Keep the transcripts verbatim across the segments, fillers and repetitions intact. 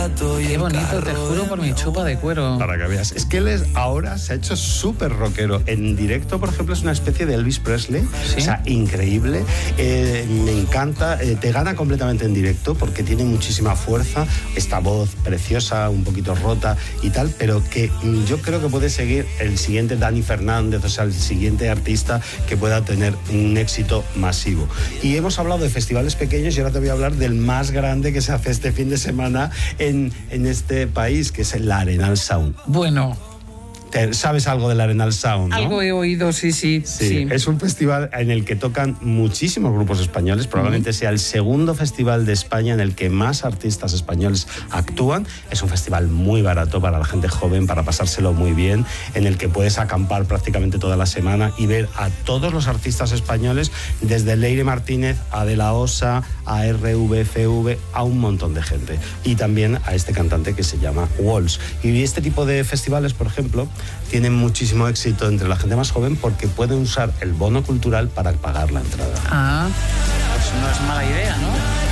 rato y Qué bonito, te juro por mi chupa de cuero. Para que veas. Es que él es, ahora se ha hecho súper rockero. En directo, por ejemplo, es una especie de Elvis Presley. ¿Sí? O sea, increíble. Eh, me encanta. Eh, te gana completamente en directo porque tiene muchísima fuerza. Esta voz preciosa, un poquito rota y tal, pero que yo creo que puede seguir el siguiente Dani Fernández, o sea, el siguiente artista que pueda tener un éxito masivo. Y hemos hablado de festivales pequeños y ahora te voy a hablar del más grande que se hace este fin de semana en, en este país, que es el Arenal Sound. Bueno, ¿Sabes algo del Arenal Sound, no? algo he oído, sí, sí, Sí, sí. es un festival en el que tocan muchísimos grupos españoles. Probablemente sea el segundo festival de España en el que más artistas españoles actúan. Es un festival muy barato para la gente joven, para pasárselo muy bien, en el que puedes acampar prácticamente toda la semana y ver a todos los artistas españoles, desde Leire Martínez a De La Osa, a R V C V, a un montón de gente. Y también a este cantante que se llama Walls. Y este tipo de festivales, por ejemplo, tienen muchísimo éxito entre la gente más joven porque pueden usar el bono cultural para pagar la entrada. Ah, pues no es mala idea, ¿no?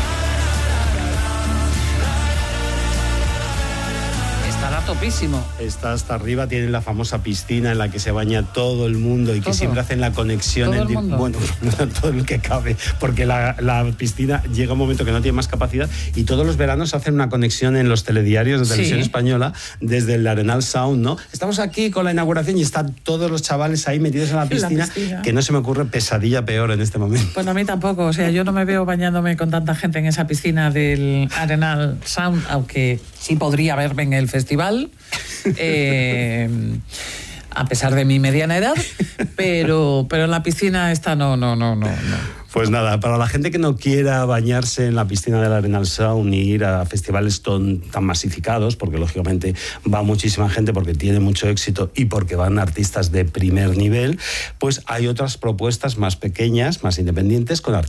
Estará topísimo. Está hasta arriba, tienen la famosa piscina en la que se baña todo el mundo y que ¿Todo? siempre hacen la conexión. ¿Todo en el mundo? Bueno, todo el que cabe, porque la, la piscina llega un momento que no tiene más capacidad y todos los veranos hacen una conexión en los telediarios de televisión Sí. española desde el Arenal Sound, ¿no? Estamos aquí con la inauguración y están todos los chavales ahí metidos en la piscina, la piscina. que no se me ocurre pesadilla peor en este momento. Pues a mí tampoco, o sea, yo no me veo bañándome con tanta gente en esa piscina del Arenal Sound, aunque sí podría verme en el festival, eh, a pesar de mi mediana edad, pero, pero en la piscina esta no, no, no, no, no. Pues nada, para la gente que no quiera bañarse en la piscina del Arenal Sound ni ir a festivales ton, tan masificados, porque lógicamente va muchísima gente porque tiene mucho éxito y porque van artistas de primer nivel, pues hay otras propuestas más pequeñas, más independientes, con artistas